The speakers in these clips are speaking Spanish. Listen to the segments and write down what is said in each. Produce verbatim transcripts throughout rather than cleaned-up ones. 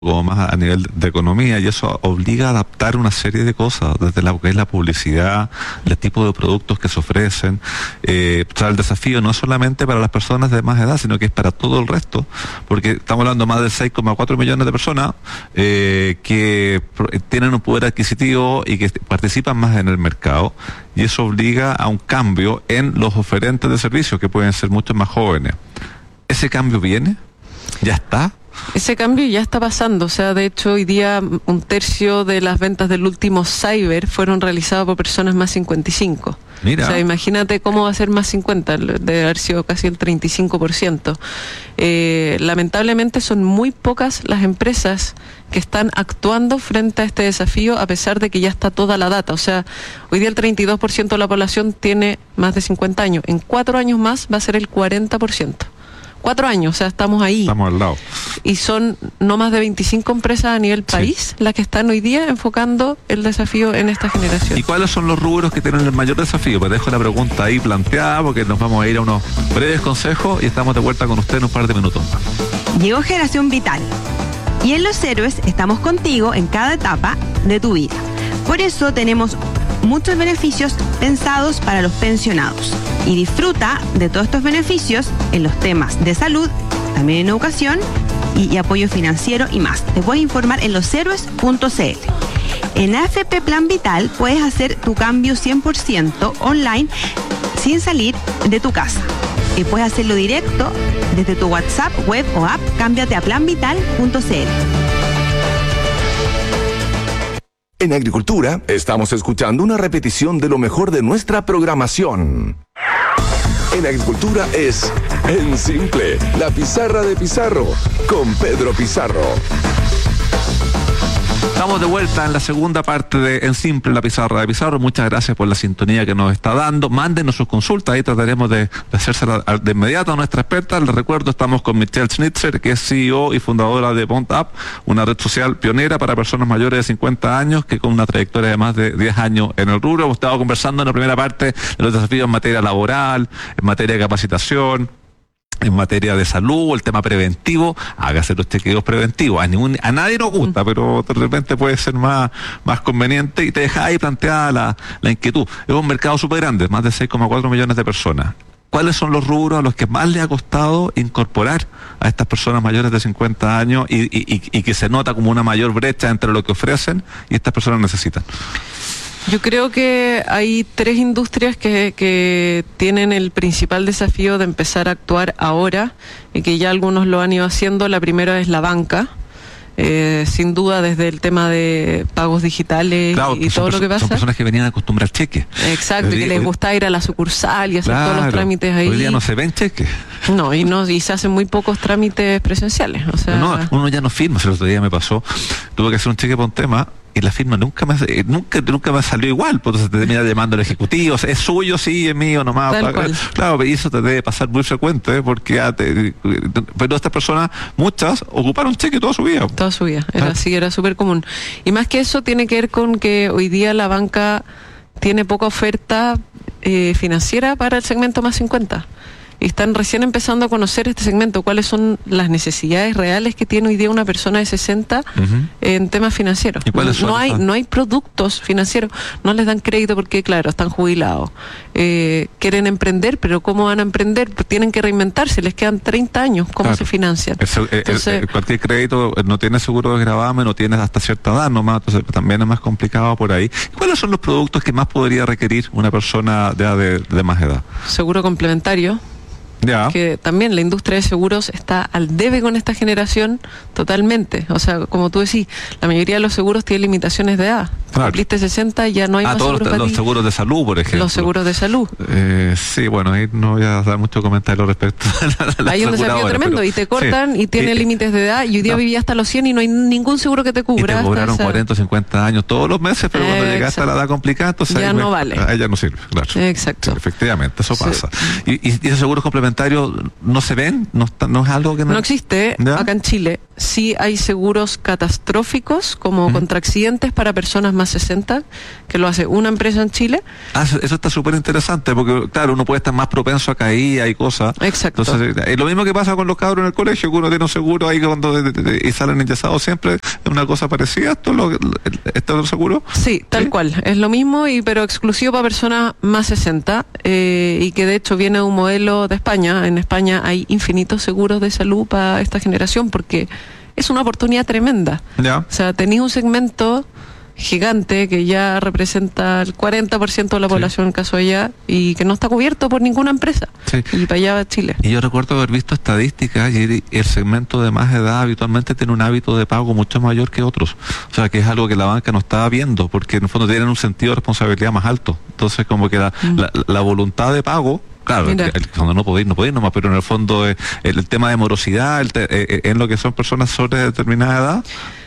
como más a nivel de economía, y eso obliga a adaptar una serie de cosas, desde la que es la publicidad, el tipo de productos que se ofrecen. Eh, o sea, el desafío no es solamente para las personas de más edad, sino que es para todo el resto, porque estamos hablando de más de seis coma cuatro millones de personas eh, que tienen un poder adquisitivo y que participan más en el mercado, y eso obliga a un cambio en los oferentes de servicios, que pueden ser mucho más jóvenes. ¿Ese cambio viene? ¿Ya está? Ese cambio ya está pasando, o sea, de hecho hoy día un tercio de las ventas del último cyber fueron realizadas por personas más cincuenta y cinco. Mira. O sea, imagínate cómo va a ser más cincuenta, debe haber sido casi el treinta y cinco por ciento. Eh, lamentablemente son muy pocas las empresas que están actuando frente a este desafío, a pesar de que ya está toda la data. O sea, hoy día el treinta y dos por ciento de la población tiene más de cincuenta años. En cuatro años más va a ser el cuarenta por ciento. Cuatro años, o sea, estamos ahí. Estamos al lado. Y son no más de veinticinco empresas a nivel país, sí, las que están hoy día enfocando el desafío en esta generación. ¿Y cuáles son los rubros que tienen el mayor desafío? Pues dejo la pregunta ahí planteada, porque nos vamos a ir a unos breves consejos y estamos de vuelta con usted en un par de minutos. Llegó Generación Vital. Y en Los Héroes estamos contigo en cada etapa de tu vida. Por eso tenemos muchos beneficios pensados para los pensionados. Y disfruta de todos estos beneficios en los temas de salud, también en educación y, y apoyo financiero y más. Te puedes informar en los héroes punto c l. En A F P Plan Vital puedes hacer tu cambio cien por ciento online sin salir de tu casa. Y puedes hacerlo directo desde tu WhatsApp, web o app. Cámbiate a plan vital punto c l. En Agricultura, estamos escuchando una repetición de lo mejor de nuestra programación. En Agricultura es En Simple, la pizarra de Pizarro, con Pedro Pizarro. Estamos de vuelta en la segunda parte de En Simple, la pizarra de Pizarro. Muchas gracias por la sintonía que nos está dando. Mándenos sus consultas, ahí trataremos de, de hacérsela de inmediato a nuestra experta. Les recuerdo, estamos con Michelle Schnitzer, que es C E O y fundadora de Bond App, una red social pionera para personas mayores de cincuenta años, que con una trayectoria de más de diez años en el rubro. Hemos estado conversando en la primera parte de los desafíos en materia laboral, en materia de capacitación, en materia de salud, el tema preventivo. Hágase los chequeos preventivos. A, ningún, a nadie nos gusta, pero de repente puede ser más, más conveniente, y te deja ahí planteada la, la inquietud. Es un mercado súper grande, más de seis coma cuatro millones de personas. ¿Cuáles son los rubros a los que más le ha costado incorporar a estas personas mayores de cincuenta años y, y, y, y que se nota como una mayor brecha entre lo que ofrecen y estas personas necesitan? Yo creo que hay tres industrias que, que tienen el principal desafío de empezar a actuar ahora, y que ya algunos lo han ido haciendo. La primera es la banca. Eh, sin duda, desde el tema de pagos digitales, claro, y todo lo que pasa. Son personas que venían a acostumbrar cheques. Exacto, hoy, y que les gusta ir a la sucursal y hacer claro, todos los trámites ahí. Hoy día no se ven cheques. No, y no y se hacen muy pocos trámites presenciales. O sea, no, uno ya no firma. El otro día me pasó, tuve que hacer un cheque por un tema, y la firma nunca me nunca nunca me salió igual, porque se te termina llamando el ejecutivo. Es suyo, sí, es mío nomás. Claro, y eso te debe pasar muy frecuente, ¿eh? Porque ya te, pero estas personas, muchas, ocuparon cheque toda su vida. Toda su vida, era así, era súper común. Y más que eso, tiene que ver con que hoy día la banca tiene poca oferta eh, financiera para el segmento más cincuenta. Y están recién empezando a conocer este segmento, cuáles son las necesidades reales que tiene hoy día una persona de sesenta uh-huh. en temas financieros. ¿Y cuáles no, son no hay no hay productos financieros, no les dan crédito porque, claro, están jubilados. Eh, quieren emprender, pero ¿cómo van a emprender? Pues tienen que reinventarse, les quedan treinta años, ¿cómo claro. se financian? El, entonces, el, el, cualquier crédito no tiene seguro de gravamen, no tiene hasta cierta edad nomás, entonces también es más complicado por ahí. ¿Cuáles son los productos que más podría requerir una persona de, de, de más edad? Seguro complementario. Ya. Que también la industria de seguros está al debe con esta generación totalmente. O sea, como tú decís, la mayoría de los seguros tienen limitaciones de edad. Claro. Cumpliste sesenta, ya no hay ah, más todos seguros los, para los ti. seguros de salud, por ejemplo. Los seguros de salud. Eh, sí, bueno, ahí no voy a dar mucho comentario respecto a la Hay un desafío tremendo, pero, y te cortan sí, y tiene eh, límites de edad, y hoy día no. vivía hasta los cien y no hay ningún seguro que te cubra. Y te cobraron esa... cuarenta o cincuenta años todos los meses, pero eh, cuando exacto. llegaste a la edad complicada, entonces ya ahí no me, vale. Ahí ya no sirve, claro. Exacto. Sí, efectivamente, eso sí. pasa. Y, y, y esos seguros complementarios complementarios no se ven, no, está, no es algo que no, no existe. ¿Ya? Acá en Chile sí hay seguros catastróficos como uh-huh. contra accidentes para personas más sesenta, que lo hace una empresa en Chile. Ah, eso está súper interesante, porque claro, uno puede estar más propenso a caída y cosas. Exacto. Entonces, es lo mismo que pasa con los cabros en el colegio, que uno tiene un seguro ahí cuando de, de, de, y salen enyesados siempre, es una cosa parecida. ¿Esto lo, esto lo seguro? Sí, tal ¿Sí? cual, es lo mismo, y pero exclusivo para personas más sesenta, eh, y que de hecho viene de un modelo de España. En España hay infinitos seguros de salud para esta generación, porque es una oportunidad tremenda. Ya. O sea, tenéis un segmento gigante que ya representa el cuarenta por ciento de la población, sí. en el caso de allá, y que no está cubierto por ninguna empresa. Sí. Y para allá va Chile. Y yo recuerdo haber visto estadísticas y el segmento de más edad habitualmente tiene un hábito de pago mucho mayor que otros. O sea, que es algo que la banca no estaba viendo, porque en el fondo tienen un sentido de responsabilidad más alto. Entonces, como que la, mm. la, la voluntad de pago, claro, el, el, cuando no podéis, no podéis nomás, pero en el fondo eh, el, el tema de morosidad, el te, eh, en lo que son personas sobre determinada edad,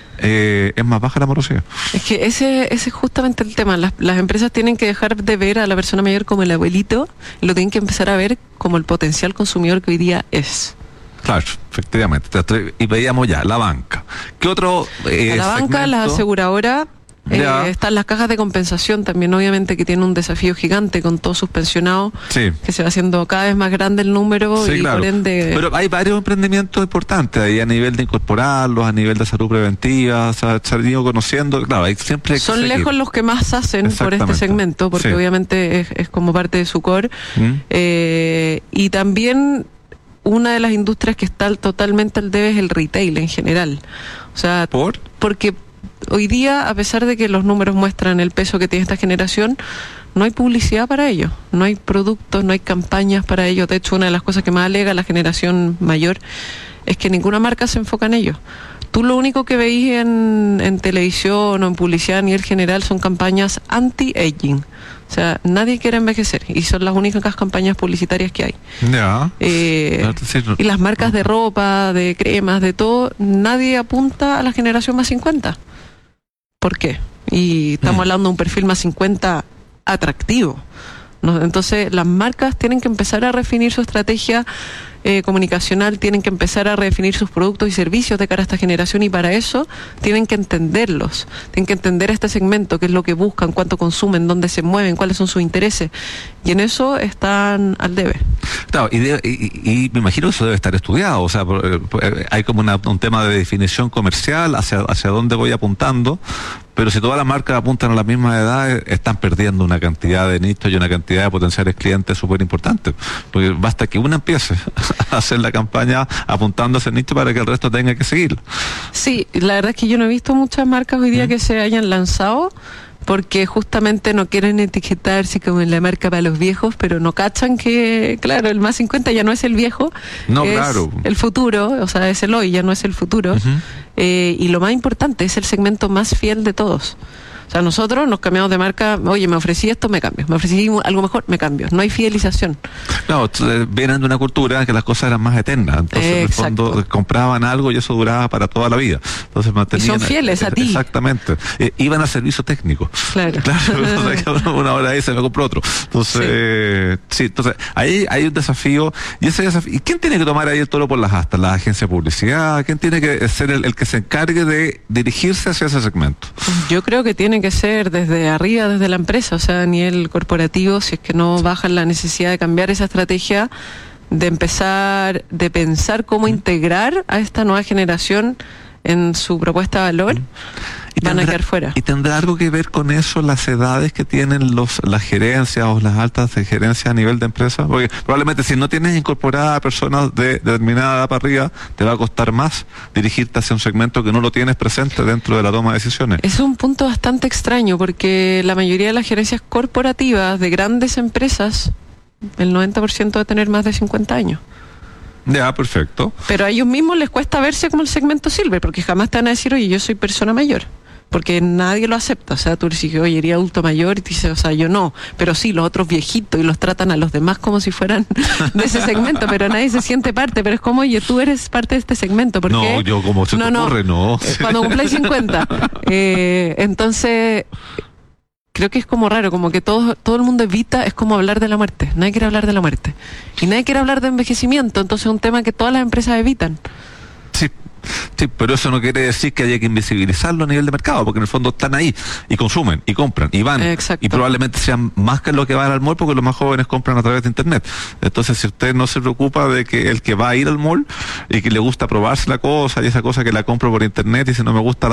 eh, es más baja la morosidad. Es que ese, ese es justamente el tema. Las, las empresas tienen que dejar de ver a la persona mayor como el abuelito, lo tienen que empezar a ver como el potencial consumidor que hoy día es. Claro, efectivamente. Y veíamos ya, la banca. ¿Qué otro eh, La banca, segmento? La aseguradora. Eh, están las cajas de compensación también, obviamente, que tienen un desafío gigante con todos sus pensionados, sí. que se va haciendo cada vez más grande el número, sí, y claro. por ende... Pero hay varios emprendimientos importantes ahí a nivel de incorporarlos, a nivel de salud preventiva, o sea, se han ido conociendo, claro, hay siempre... Son seguir. lejos los que más hacen por este segmento, porque sí. obviamente es, es como parte de su core. ¿Mm? Eh, y también una de las industrias que está totalmente al debe es el retail en general. O sea, ¿por? Porque hoy día, a pesar de que los números muestran el peso que tiene esta generación, no hay publicidad para ello, no hay productos, no hay campañas para ello. De hecho, una de las cosas que más alega la generación mayor es que ninguna marca se enfoca en ello. Tú lo único que veís en, en televisión o en publicidad a nivel general son campañas anti-aging. O sea, nadie quiere envejecer y son las únicas campañas publicitarias que hay. Ya. Eh, y las marcas de ropa, de cremas, de todo, nadie apunta a la generación más cincuenta. ¿Por qué? Y estamos mm. hablando de un perfil más cincuenta atractivo, ¿no? Entonces las marcas tienen que empezar a redefinir su estrategia eh, comunicacional, tienen que empezar a redefinir sus productos y servicios de cara a esta generación, y para eso tienen que entenderlos, tienen que entender a este segmento, qué es lo que buscan, cuánto consumen, dónde se mueven, cuáles son sus intereses, y en eso están al debe. Claro, y, de, y, y me imagino que eso debe estar estudiado, o sea, por, por, hay como una, un tema de definición comercial, hacia, hacia dónde voy apuntando, pero si todas las marcas apuntan a la misma edad, están perdiendo una cantidad de nichos y una cantidad de potenciales clientes súper importantes, porque basta que una empiece a hacer la campaña apuntando a ese nicho para que el resto tenga que seguir. Sí, la verdad es que yo no he visto muchas marcas hoy día ¿Mm? que se hayan lanzado, porque justamente no quieren etiquetarse como en la marca para los viejos, pero no cachan que, claro, el más cincuenta ya no es el viejo, no, es claro. el futuro, o sea, es el hoy, ya no es el futuro. Uh-huh. eh, y lo más importante, es el segmento más fiel de todos. O sea, nosotros nos cambiamos de marca, oye, me ofrecí esto, me cambio, me ofrecí algo mejor, me cambio. No hay fidelización. No, vienen de una cultura en que las cosas eran más eternas, entonces eh, en el fondo compraban algo y eso duraba para toda la vida. Entonces mantenían, y son fieles a ti. Exactamente. Eh, iban a servicio técnico. Claro. Claro, una hora ahí se me compró otro. Entonces, sí, eh, sí entonces ahí hay un desafío, y ese desafío, ¿y quién tiene que tomar ahí el toro por las astas? ¿La agencia de publicidad? ¿Quién tiene que ser el, el que se encargue de dirigirse hacia ese segmento? Yo creo que tiene que ser desde arriba, desde la empresa, o sea, a nivel corporativo, si es que no bajan la necesidad de cambiar esa estrategia, de empezar, de pensar cómo integrar a esta nueva generación en su propuesta de valor, y van tendrá, a quedar fuera. ¿Y tendrá algo que ver con eso las edades que tienen los las gerencias o las altas de gerencia a nivel de empresa? Porque probablemente si no tienes incorporada a personas de, de determinada edad para arriba, te va a costar más dirigirte hacia un segmento que no lo tienes presente dentro de la toma de decisiones. Es un punto bastante extraño, porque la mayoría de las gerencias corporativas de grandes empresas, el noventa por ciento de tener más de cincuenta años. Ya, perfecto. Pero a ellos mismos les cuesta verse como el segmento silver, porque jamás te van a decir, oye, yo soy persona mayor, porque nadie lo acepta. O sea, tú dices, oye, eres adulto mayor, y te dices, o sea, yo no, pero sí, los otros viejitos, y los tratan a los demás como si fueran de ese segmento, pero nadie se siente parte. Pero es como, oye, tú eres parte de este segmento, ¿por no, qué? No, yo como se no, te no, ocurre, no. Cuando cumples cincuenta. Eh, entonces... creo que es como raro, como que todo, todo el mundo evita, es como hablar de la muerte. Nadie quiere hablar de la muerte. Y nadie quiere hablar de envejecimiento, entonces es un tema que todas las empresas evitan. Sí. Sí, pero eso no quiere decir que haya que invisibilizarlo a nivel de mercado, porque en el fondo están ahí y consumen y compran y van. Exacto. Y probablemente sean más que lo que van al mall, porque los más jóvenes compran a través de internet. Entonces, si usted no se preocupa de que el que va a ir al mall y que le gusta probarse la cosa y esa cosa que la compro por internet y si no me gusta